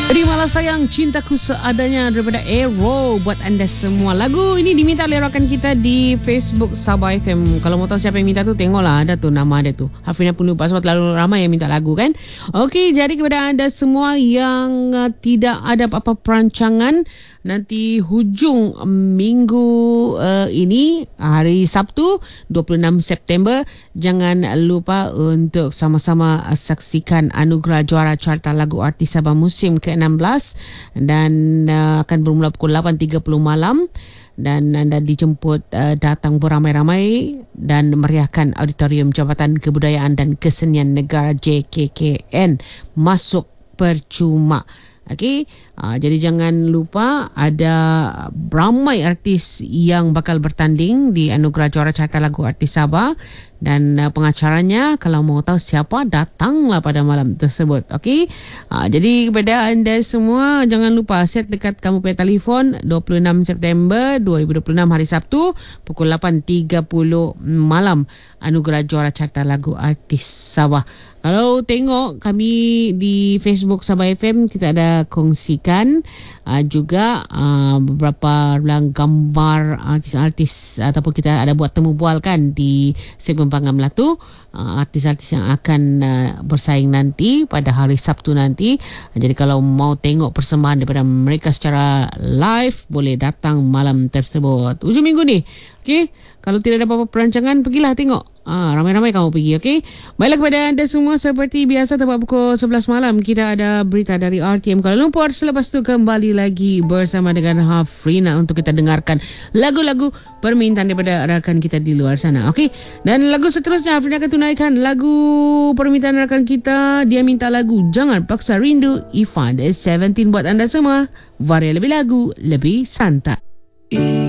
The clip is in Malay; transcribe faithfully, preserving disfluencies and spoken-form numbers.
Terimalah sayang cintaku seadanya daripada Aero buat anda semua. Lagu ini diminta oleh rakan kita di Facebook Sabah F M. Kalau mau tahu siapa yang minta tu, tengoklah ada tu nama dia tu. Hafina pun lupa sebab terlalu ramai yang minta lagu kan. Okey, jadi kepada anda semua yang uh, tidak ada apa-apa perancangan, nanti hujung minggu uh, ini, hari Sabtu dua puluh enam September, jangan lupa untuk sama-sama saksikan Anugerah Juara Carta Lagu Artis Sabah musim ke enam belas dan uh, akan bermula pukul lapan tiga puluh malam dan anda dijemput uh, datang beramai-ramai dan meriahkan Auditorium Jabatan Kebudayaan dan Kesenian Negara J K K N. Masuk percuma. Okey, uh, jadi jangan lupa ada ramai artis yang bakal bertanding di Anugerah Juara Carta Lagu Artis Sabah dan uh, pengacaranya, kalau mau tahu siapa, datanglah pada malam tersebut. Okey, uh, jadi kepada anda semua jangan lupa set dekat kamu punya telefon dua puluh enam September dua ribu dua puluh enam hari Sabtu pukul lapan tiga puluh malam, Anugerah Juara Carta Lagu Artis Sabah. Kalau tengok kami di Facebook Sabah F M, kita ada kongsikan uh, juga uh, beberapa gambar artis-artis ataupun kita ada buat temu bual kan di segmen Panggang Melatu, uh, artis-artis yang akan uh, bersaing nanti pada hari Sabtu nanti. Jadi kalau mau tengok persembahan daripada mereka secara live, boleh datang malam tersebut hujung minggu ni. Okey, kalau tidak ada apa-apa perancangan, pergilah tengok. Ah, ramai-ramai kamu pergi, okey? Baiklah kepada anda semua, seperti biasa tepat pukul sebelas malam kita ada berita dari R T M Kuala Lumpur. Selepas tu kembali lagi bersama dengan Hafrina untuk kita dengarkan lagu-lagu permintaan daripada rakan kita di luar sana, okey? Dan lagu seterusnya Hafrina akan tunaikan lagu permintaan rakan kita. Dia minta lagu Jangan Paksa Rindu Ivan tujuh belas buat anda semua. Varia lebih lagu, lebih santai.